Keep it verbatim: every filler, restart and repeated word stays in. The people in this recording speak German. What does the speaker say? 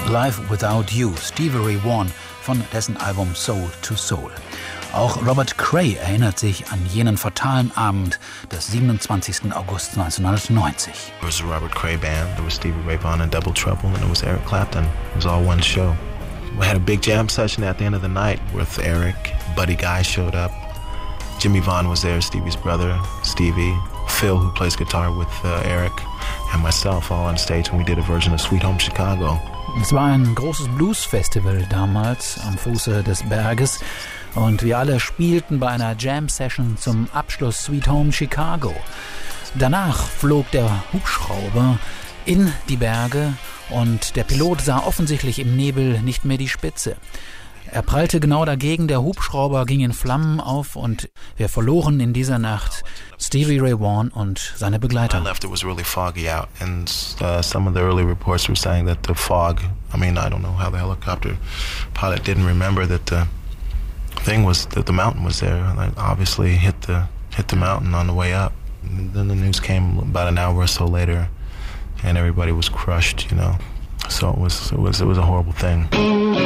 Life Without You, Stevie Ray Vaughan von dessen Album Soul to Soul. Auch Robert Cray erinnert sich an jenen fatalen Abend des siebenundzwanzigsten August neunzehnhundertneunzig. It was a Robert Cray band. There was Stevie Ray Vaughan and Double Trouble, and it was Eric Clapton. It was all one show. We had a big jam session at the end of the night with Eric. Buddy Guy showed up. Jimmy Vaughn was there, Stevie's brother, Stevie. Phil, who plays guitar with uh, Eric, and myself all on stage, and we did a version of Sweet Home Chicago. Es war ein großes Blues-Festival damals am Fuße des Berges und wir alle spielten bei einer Jam-Session zum Abschluss Sweet Home Chicago. Danach flog der Hubschrauber in die Berge und der Pilot sah offensichtlich im Nebel nicht mehr die Spitze. Er prallte genau dagegen, der Hubschrauber ging in Flammen auf und wir verloren in dieser Nacht Stevie Ray Vaughan und seine Begleiter. I left, it was really foggy out, and uh, some of the early reports were saying that the fog, I mean, I don't know how the helicopter pilot didn't remember that the thing was, that the mountain was there. Like, obviously hit the hit the mountain on the way up. And then the news came about an hour or so later, and everybody was crushed, you know. So it was it was it was a horrible thing.